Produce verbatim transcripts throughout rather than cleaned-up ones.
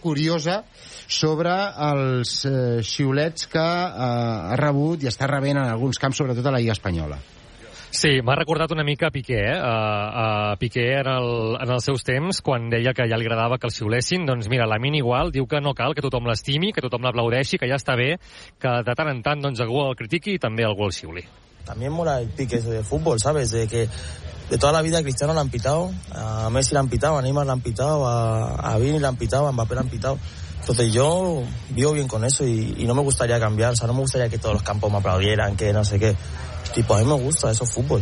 curiosa sobre els eh, xiulets que eh, ha rebut i està rebent en alguns camps, sobretot a la Lliga Espanyola. Sí, m'ha recordat una mica a Piqué, eh? A, a Piqué en, el, en els seus temps, quan deia que ja li agradava que el xiulessin. Doncs mira, Lamine igual, diu que no cal que tothom l'estimi, que tothom l'aplaudeixi, que ja està bé, que de tant en tant doncs, algú el critiqui i també algú el xiuli. También mola el pique de fútbol, ¿sabes? De que de toda la vida a Cristiano le han pitado, a Messi le han pitado, a Neymar le han pitado, a, a Vini le han pitado, a Mbappé le han pitado. Entonces yo vivo bien con eso y, y no me gustaría cambiar, o sea, no me gustaría que todos los campos me aplaudieran, que no sé qué. Tipo, a mí me gusta, eso es fútbol.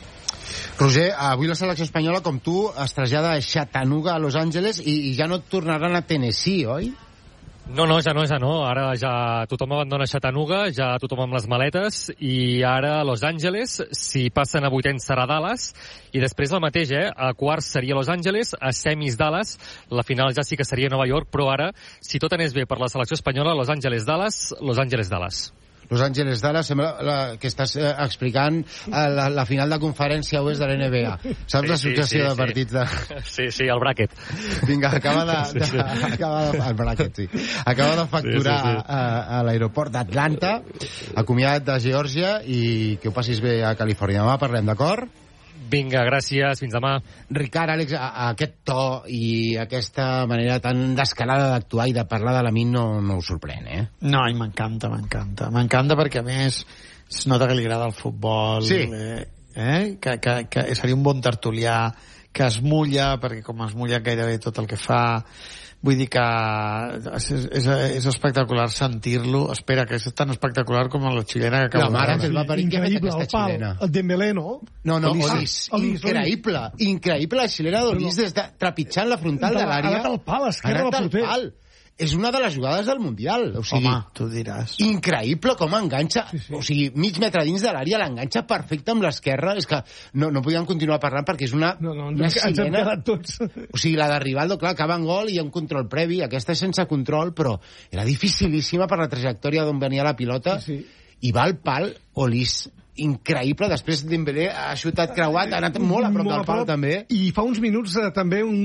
Roger, avui la selecció espanyola, com tu, es trasllada a Chattanooga, a Los Angeles, i, i ja no et tornaran a Tennessee, oi? No, no, ja no, ja no. Ara ja tothom abandona Chattanooga, ja tothom amb les maletes, i ara a Los Angeles, si passen a vuitens serà Dallas, i després el mateix, eh? A quarts seria Los Angeles, a semis Dallas, la final ja sí que seria Nova York, però ara, si tot anés bé per la selecció espanyola, Los Angeles-Dallas, Los Angeles-Dallas. Los Angeles Dallas, sembla la, que estàs eh, explicant eh, la, la final de conferència oest de l'N B A. Saps sí, l'associació sí, sí, de partits de... Sí, sí, el bracket. Vinga, acaba de... de, sí, sí. Acaba de el bracket, sí. Acaba de facturar sí, sí, sí. a, a l'aeroport d'Atlanta, acomiadat de Geòrgia, i que ho passis bé a Califòrnia. Demà parlem, d'acord? Vinga, gràcies, fins demà. Ricard, Àlex, a, a aquest to i aquesta manera tan descarada d'actuar i de parlar de Lamine no, no us sorprèn, eh? No, i m'encanta, m'encanta. M'encanta perquè, a més, es nota que li agrada el futbol. Sí. Eh, eh? Que, que, que seria un bon tertulià, que es mulla, perquè com es mulla gairebé tot el que fa... Vull dir que és, és, és espectacular sentir-lo. Espera, que és tan espectacular com la xilena que acaba la mare de... que el va parir, que ha fet aquesta xilena. El Dembélé, no? No, no, Olis. Increïble. Increïble la xilena d'Olis des de trepitjant la frontal de l'àrea. Ha anat al pal, esquerra del porter. És una de les jugades del Mundial. O sigui, home, tu diràs. Increïble com enganxa. Sí, sí. O sigui, mig metre dins de l'àrea, l'enganxa perfecte amb l'esquerra. És que no, no podíem continuar parlant perquè és una, no, no, una ens hem quedat tots. O sigui, la de Rivaldo, clar, acaba en gol i hi ha un control previ. Aquesta és sense control, però era dificilíssima per la trajectòria d'on venia la pilota. Sí, sí. I va al pal Olis. Increïble, després Dembélé ha xutat creuat, ha anat molt a prop del pal també. I fa uns minuts eh, també un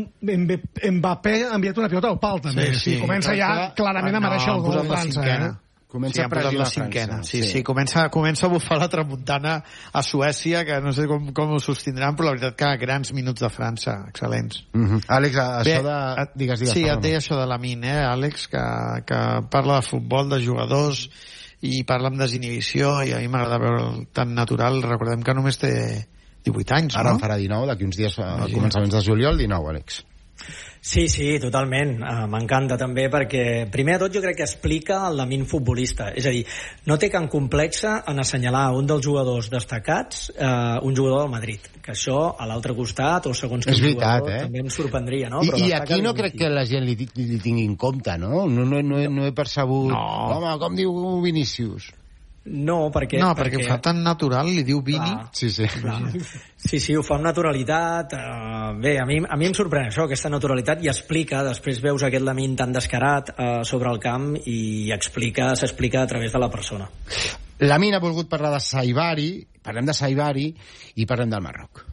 Mbappé ha enviat una pilota al pal també. Sí, sí. Comença ja clarament a mereixer el gol de França. Eh? Comença sí, a pressionar la cinquena. França. Sí, sí, sí, comença, comença a bufar la tramuntana a Suècia, que no sé com, com ho sostindran, però la veritat que grans minuts de França, excel·lents. Mm -hmm. Àlex, això Bé, de... Digues, digues. Sí, et deia això de Lamine, eh, Àlex, que, que parla de futbol, de jugadors, i parla amb desinhibició, i a mi m'agrada veure tan natural. Recordem que només té divuit anys, Ara no? en farà dinou, d'aquí uns dies, a començaments de juliol, dinou, Àlex. Sí, sí, totalment. Uh, M'encanta també perquè, primer de tot, jo crec que explica el Lamine futbolista. És a dir, no té cap complexa en assenyalar un dels jugadors destacats, uh, un jugador del Madrid. Que això, a l'altre costat, o segons quin jugador, eh? també em sorprendria, no? I, Però i aquí no crec que la gent li, li tingui en compte, no? No, no, no, he, no he percebut... No. Home, com diu Vinícius? No, perquè... No, perquè, perquè ho fa tan natural, li diu Vini. Clar, sí, sí. sí, sí, ho fa amb naturalitat. Uh, bé, a mi, a mi em sorprèn això, aquesta naturalitat, i explica, després veus aquest Lamine tan descarat uh, sobre el camp i explica, s'explica a través de la persona. Lamine ha volgut parlar de Saibari, parlem de Saibari i parlem del Marroc.